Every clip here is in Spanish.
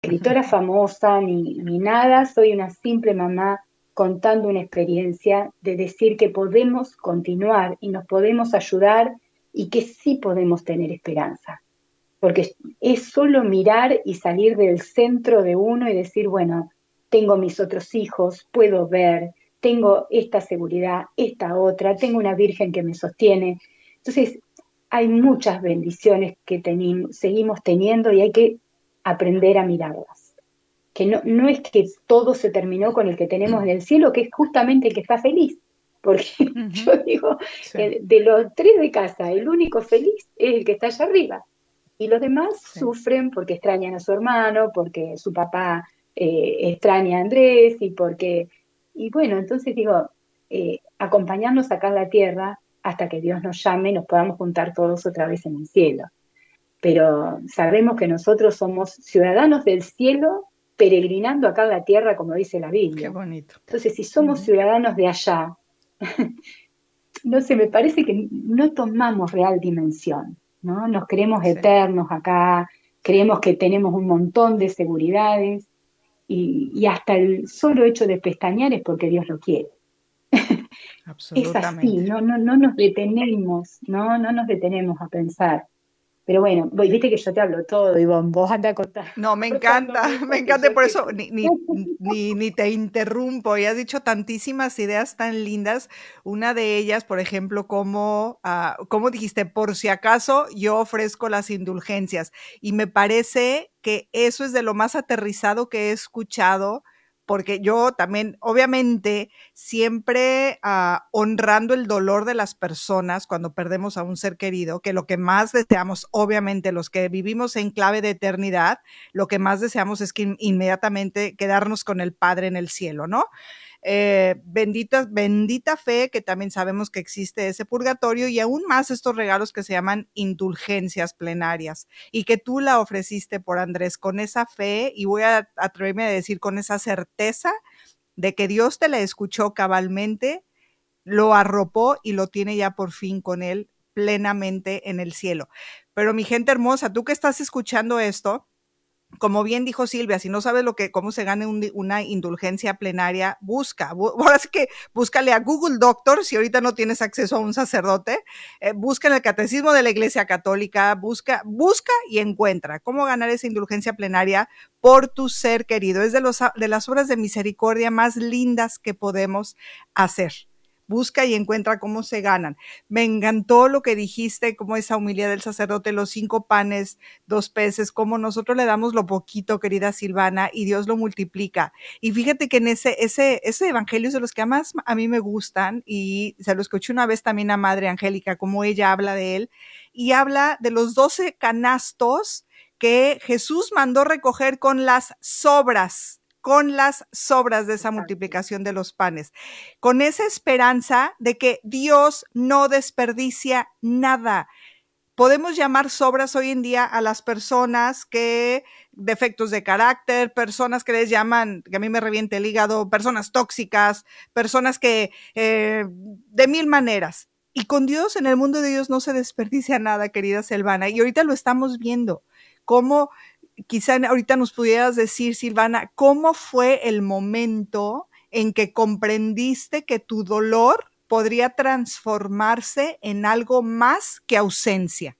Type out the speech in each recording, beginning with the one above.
escritora famosa ni nada, soy una simple mamá contando una experiencia de decir que podemos continuar y nos podemos ayudar y que sí podemos tener esperanza. Porque es solo mirar y salir del centro de uno y decir, bueno, tengo mis otros hijos, puedo ver, tengo esta seguridad, esta otra, tengo una virgen que me sostiene. Entonces, hay muchas bendiciones que seguimos teniendo y hay que aprender a mirarlas. Que no es que todo se terminó con el que tenemos en el cielo, que es justamente el que está feliz. Porque Ujú, yo digo, sí, de los tres de casa, el único feliz es el que está allá arriba. Y los demás sí. sufren porque extrañan a su hermano, porque su papá extraña a Andrés y bueno, entonces digo, acompañarnos acá en la tierra hasta que Dios nos llame y nos podamos juntar todos otra vez en el cielo. Pero sabemos que nosotros somos ciudadanos del cielo peregrinando acá en la tierra, como dice la Qué Biblia. bonito. Entonces, si somos Ujú, ciudadanos de allá, no sé, me parece que no tomamos real dimensión, ¿no? Nos creemos sí, eternos acá, creemos que tenemos un montón de seguridades y hasta el solo hecho de pestañear es porque Dios lo quiere. Es así, absolutamente. no nos detenemos, no nos detenemos a pensar. Pero bueno, viste que yo te hablo todo, y vos anda No, me encanta, cortándome me porque encanta, y yo por sé eso que... ni te interrumpo. Y has dicho tantísimas ideas tan lindas. Una de ellas, por ejemplo, como dijiste, por si acaso yo ofrezco las indulgencias. Y me parece que eso es de lo más aterrizado que he escuchado, porque yo también, obviamente, siempre honrando el dolor de las personas cuando perdemos a un ser querido, que lo que más deseamos, obviamente, los que vivimos en clave de eternidad, lo que más deseamos es que inmediatamente quedarnos con el Padre en el cielo, ¿no? Bendita fe, que también sabemos que existe ese purgatorio y aún más estos regalos que se llaman indulgencias plenarias y que tú la ofreciste por Andrés con esa fe y voy a atreverme a decir con esa certeza de que Dios te la escuchó cabalmente, lo arropó y lo tiene ya por fin con él plenamente en el cielo. Pero mi gente hermosa, tú que estás escuchando esto, como bien dijo Silvia, si no sabes cómo se gana una indulgencia plenaria, ahora sí que búscale a Google Doctor, si ahorita no tienes acceso a un sacerdote, busca en el Catecismo de la Iglesia Católica, busca y encuentra cómo ganar esa indulgencia plenaria por tu ser querido. Es de las obras de misericordia más lindas que podemos hacer. Busca y encuentra cómo se ganan. Me encantó lo que dijiste, como esa humildad del sacerdote, los 5 panes, 2 peces, como nosotros le damos lo poquito, querida Silvana, y Dios lo multiplica. Y fíjate que en ese evangelio es de los que más a mí me gustan, y se lo escuché una vez también a Madre Angélica, como ella habla de él, y habla de los 12 canastos que Jesús mandó recoger con las sobras de esa Exacto. multiplicación de los panes, con esa esperanza de que Dios no desperdicia nada. Podemos llamar sobras hoy en día a las personas que defectos de carácter, personas que les llaman, que a mí me reviente el hígado, personas tóxicas, personas que de mil maneras. Y con Dios, en el mundo de Dios no se desperdicia nada, querida Silvana. Y ahorita lo estamos viendo. Cómo, quizá ahorita nos pudieras decir, Silvana, cómo fue el momento en que comprendiste que tu dolor podría transformarse en algo más que ausencia.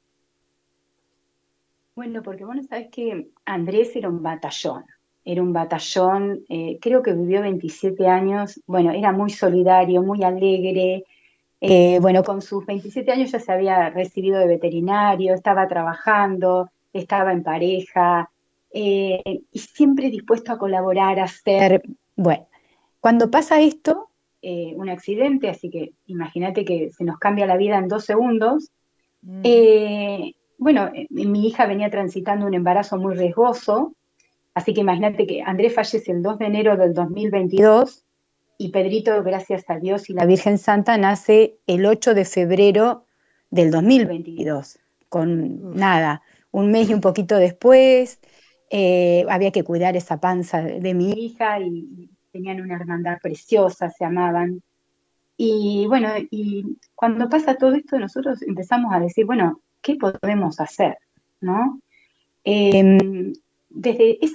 Bueno, porque bueno, sabes que Andrés era un batallón, creo que vivió 27 años, bueno, era muy solidario, muy alegre, bueno, con sus 27 años ya se había recibido de veterinario, estaba trabajando, estaba en pareja, y siempre dispuesto a colaborar, a hacer, bueno, cuando pasa esto, un accidente, así que imagínate que se nos cambia la vida en 2 segundos. Ujú. Bueno, mi hija venía transitando un embarazo muy riesgoso, así que imagínate que Andrés fallece el 2 de enero del 2022 y Pedrito, gracias a Dios y la Virgen Santa, nace el 8 de febrero del 2022, con Uf. nada, un mes y un poquito después. Había que cuidar esa panza de mi hija y tenían una hermandad preciosa, se amaban. Y bueno, y cuando pasa todo esto, nosotros empezamos a decir, bueno, ¿qué podemos hacer? ¿No? Eh, Desde esa